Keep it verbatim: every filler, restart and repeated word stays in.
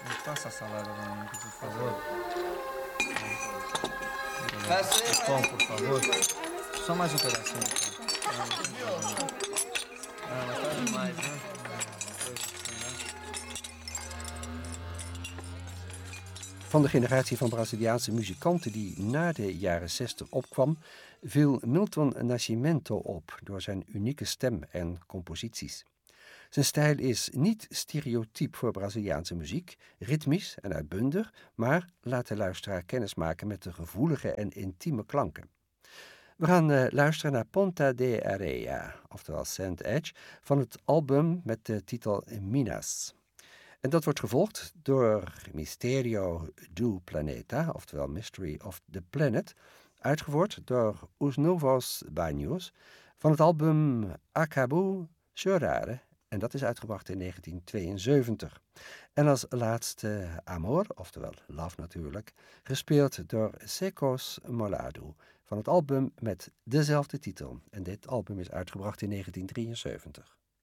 Me passa a salada, Domênico, por favor. Faça. Pão, por favor. Só mais um pedacinho. Ah, mas tá demais, né? Van de generatie van Braziliaanse muzikanten die na de jaren zestig opkwam, viel Milton Nascimento op door zijn unieke stem en composities. Zijn stijl is niet stereotyp voor Braziliaanse muziek, ritmisch en uitbundig, maar laat de luisteraar kennismaken met de gevoelige en intieme klanken. We gaan uh, luisteren naar Ponta de Areia, oftewel Sand Edge, van het album met de titel Minas. En dat wordt gevolgd door Misterio do Planeta, oftewel Mystery of the Planet, uitgevoerd door Os Novos Banhos van het album Acabo Chorare, en dat is uitgebracht in negentien tweeënzeventig. En als laatste Amor, oftewel Love natuurlijk, gespeeld door Secos Molado van het album met dezelfde titel. En dit album is uitgebracht in negentien drieënzeventig.